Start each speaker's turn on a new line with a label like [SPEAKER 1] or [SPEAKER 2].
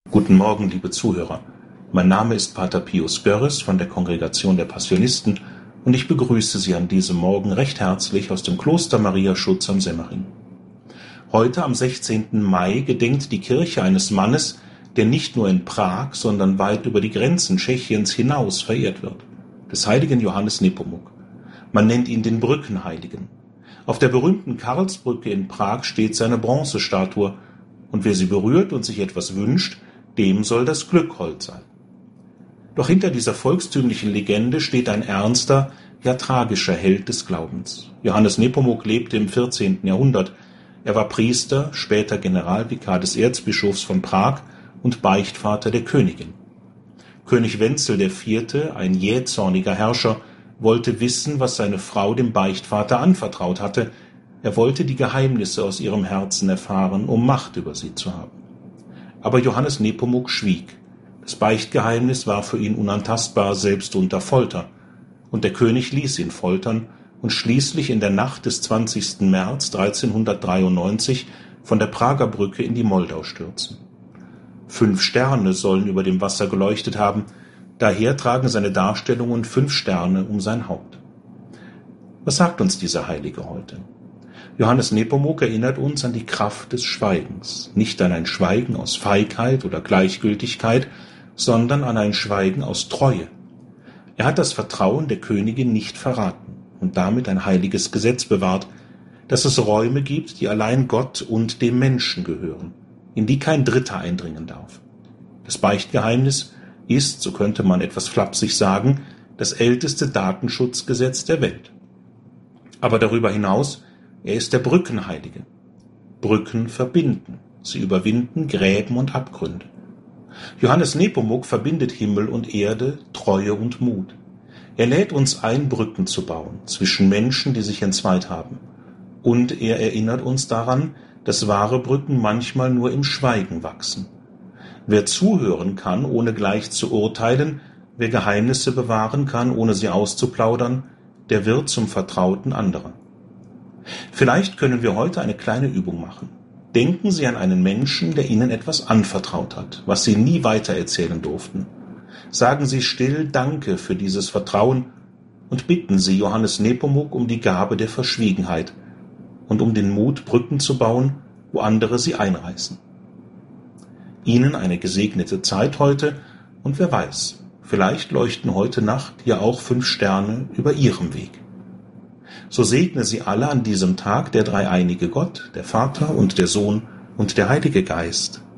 [SPEAKER 1] Guten Morgen, liebe Zuhörer. Mein Name ist Pater Pius Görres von der Kongregation der Passionisten und ich begrüße Sie an diesem Morgen recht herzlich aus dem Kloster Mariaschutz am Semmering. Heute, am 16. Mai, gedenkt die Kirche eines Mannes, der nicht nur in Prag, sondern weit über die Grenzen Tschechiens hinaus verehrt wird, des heiligen Johannes Nepomuk. Man nennt ihn den Brückenheiligen. Auf der berühmten Karlsbrücke in Prag steht seine Bronzestatue, und wer sie berührt und sich etwas wünscht, dem soll das Glück hold sein. Doch hinter dieser volkstümlichen Legende steht ein ernster, ja tragischer Held des Glaubens. Johannes Nepomuk lebte im 14. Jahrhundert. Er war Priester, später Generalvikar des Erzbischofs von Prag und Beichtvater der Königin. König Wenzel IV., ein jähzorniger Herrscher, wollte wissen, was seine Frau dem Beichtvater anvertraut hatte. Er wollte die Geheimnisse aus ihrem Herzen erfahren, um Macht über sie zu haben. Aber Johannes Nepomuk schwieg. Das Beichtgeheimnis war für ihn unantastbar, selbst unter Folter. Und der König ließ ihn foltern und schließlich in der Nacht des 20. März 1393 von der Prager Brücke in die Moldau stürzen. 5 Sterne sollen über dem Wasser geleuchtet haben, daher tragen seine Darstellungen 5 Sterne um sein Haupt. Was sagt uns dieser Heilige heute? Johannes Nepomuk erinnert uns an die Kraft des Schweigens, nicht an ein Schweigen aus Feigheit oder Gleichgültigkeit, sondern an ein Schweigen aus Treue. Er hat das Vertrauen der Königin nicht verraten und damit ein heiliges Gesetz bewahrt, dass es Räume gibt, die allein Gott und dem Menschen gehören, in die kein Dritter eindringen darf. Das Beichtgeheimnis ist, so könnte man etwas flapsig sagen, das älteste Datenschutzgesetz der Welt. Aber darüber hinaus, er ist der Brückenheilige. Brücken verbinden, sie überwinden Gräben und Abgründe. Johannes Nepomuk verbindet Himmel und Erde, Treue und Mut. Er lädt uns ein, Brücken zu bauen zwischen Menschen, die sich entzweit haben. Und er erinnert uns daran, dass wahre Brücken manchmal nur im Schweigen wachsen. Wer zuhören kann, ohne gleich zu urteilen, wer Geheimnisse bewahren kann, ohne sie auszuplaudern, der wird zum Vertrauten anderer. Vielleicht können wir heute eine kleine Übung machen. Denken Sie an einen Menschen, der Ihnen etwas anvertraut hat, was Sie nie weitererzählen durften. Sagen Sie still Danke für dieses Vertrauen und bitten Sie Johannes Nepomuk um die Gabe der Verschwiegenheit und um den Mut, Brücken zu bauen, wo andere sie einreißen. Ihnen eine gesegnete Zeit heute und wer weiß, vielleicht leuchten heute Nacht ja auch 5 Sterne über Ihrem Weg. So segne Sie alle an diesem Tag der dreieinige Gott, der Vater und der Sohn und der Heilige Geist.